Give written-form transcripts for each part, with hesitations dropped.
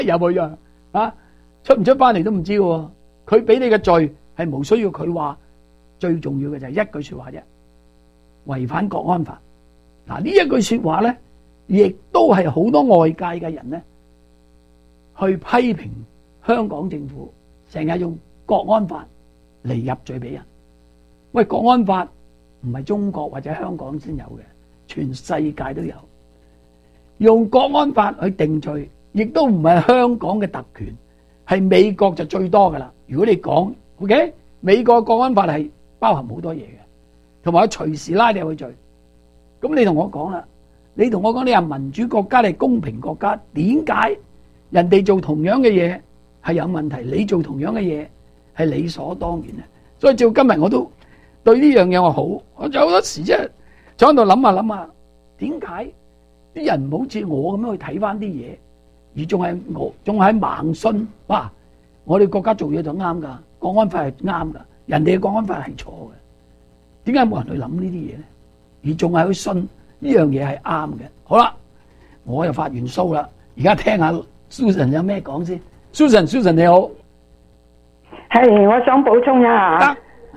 有冇樣啊？出唔出翻嚟都唔知喎。佢俾你嘅罪係無需要佢話，最重要嘅就係一句說話啫，違反國安法。嗱，呢一句說話咧，亦都係好多外界嘅人咧去批評香港政府，成日用國安法嚟入罪俾人。喂，國安法唔係中國或者香港先有嘅，全世界都有。用國安法去定罪，亦都唔係香港嘅特權，係美國就最多噶啦。如果你講 OK， 美國國安法係包含好多嘢嘅，同埋隨時拉你去罪。咁你同我講啦，你同我講你係民主國家，你係公平國家，點解人哋做同樣嘅嘢係有問題，你做同樣嘅嘢係理所當然咧？所以照今日我都對呢樣嘢我好，我有好多時即係坐喺度諗下諗下，點解啲人唔好似我咁樣去睇翻啲嘢，而仲係盲信？哇！我哋國家做嘢就啱噶，國安法係啱噶，人哋嘅國安法係錯嘅，點解冇人去諗呢啲嘢咧？而仲係去信呢樣嘢係啱嘅。好啦，我又發完騷啦，而家聽下 Susan 有咩講先。Susan 你好， 係我想補充一下，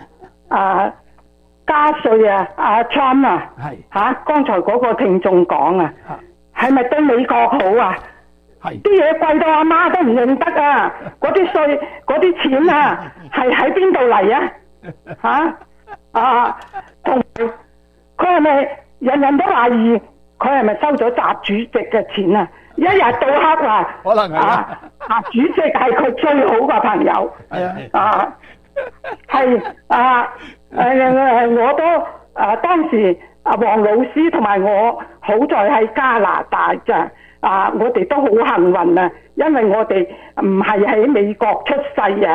加稅啊，阿 Trump 啊，係嚇，剛才嗰個聽眾講啊，係咪對美國好啊？係啲嘢貴到阿媽都唔認得啊！嗰啲稅、嗰啲錢啊，係喺邊度嚟啊？同埋佢係咪人人都懷疑佢係咪收咗習主席嘅錢啊？一日到黑話可能係習主席係佢最好嘅朋友，我都當時黃老師同埋我好在喺加拿大咋。我哋都好幸運啊，因為我哋唔係喺美國出世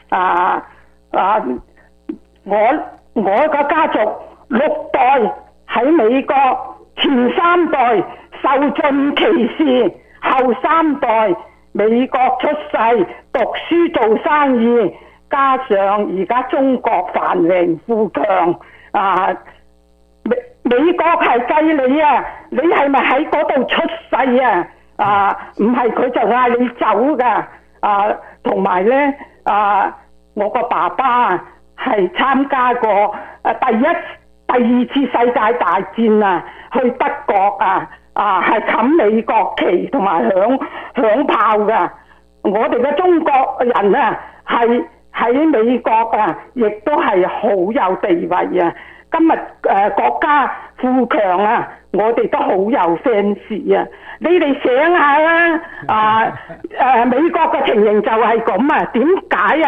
我個家族6代喺美國，前3代受盡歧視，後3代美國出世，讀書做生意，加上而家中國繁榮富強美國係計你啊，你係咪喺嗰度出世啊？唔係佢就嗌你走噶。同埋咧，我個爸爸係參加過第二次世界大戰啊，去德國係冚美國旗同埋響炮噶。我哋嘅中國人啊，係喺美國亦都係好有地位啊。今日國家富強啊，我哋都好有 fans 啊！你哋醒下啦！美國嘅情形就係咁啊！點解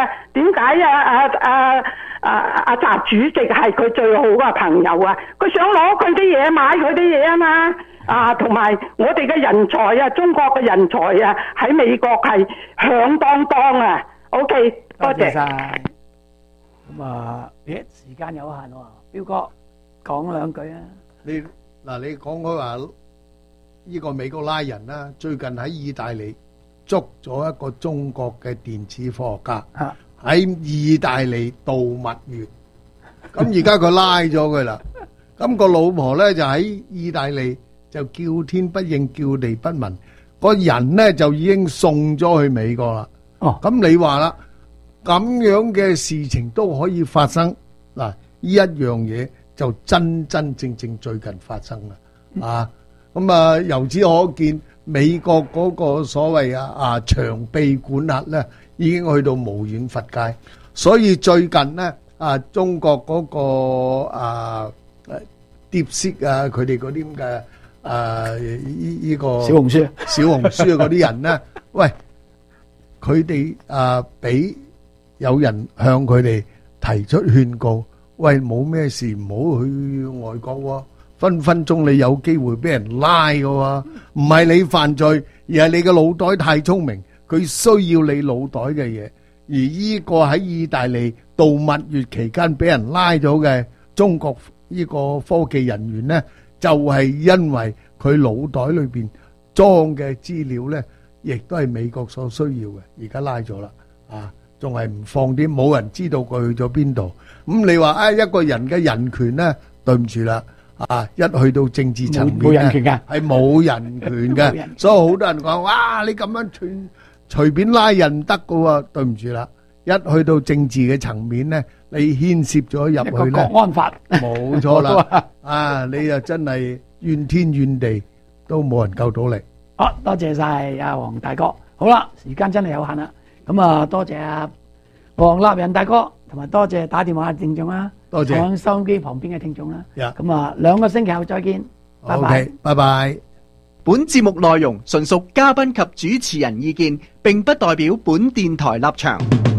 習主席係佢最好嘅朋友啊？佢想攞佢啲嘢，買佢啲嘢啊嘛！同埋我哋嘅人才啊，中國嘅人才啊，喺美國係響當當啊！OK， 多謝晒。 咁時間有限喎，彪哥講兩句啊！ 你講開話呢個美國拉人啦，最近喺意大利捉咗一個中國嘅電子科學家喺意大利度蜜月，咁而家佢拉咗佢啦，咁個老婆咧就喺意大利就叫天不應叫地不聞，個人咧就已經送咗去美國啦。咁你話啦，咁樣嘅事情都可以發生嗱，呢一樣嘢就真正最近發生啦，咁由此可見，美國嗰個所謂長臂管轄咧，已經去到無遠弗屆，所以最近咧中國嗰個DeepSeek佢哋嗰啲咁嘅呢個小紅書嗰啲人咧，喂，佢哋俾有人向佢哋提出勸告，喂，冇咩事唔好去外國喎，分分鐘你有機會俾人拉㗎喎，唔係你犯罪，而係你個腦袋太聰明，佢需要你腦袋嘅嘢。而呢個喺意大利度蜜月期間俾人拉咗嘅中國呢個科技人員呢，就係因為佢腦袋裏邊裝嘅資料呢，亦都係美國所需要嘅，而家拉咗啦，仲係唔放啲，冇人知道佢去咗邊度。咁你話一個人嘅人權呢，對唔住啦，一去到政治層面咧，係冇人權嘅。所以好多人講，哇！你咁樣隨便拉人唔得噶喎，對唔住啦，一去到政治嘅層面咧，你牽涉咗一個入去咧， 國安法， 冇錯啦，啊，你又真係怨天怨地，都冇人救到你。 好多謝晒阿黃大哥。好啦，時間真係有限啦，咁啊多謝阿黃立仁大哥，同埋多謝打電話嘅聽眾啦， 多謝響收音機旁邊嘅聽眾啦。 呀咁啊2個星期後再見，拜拜。 OK，拜拜。 本節目內容純屬嘉賓及主持人意見，並不代表本電台立場。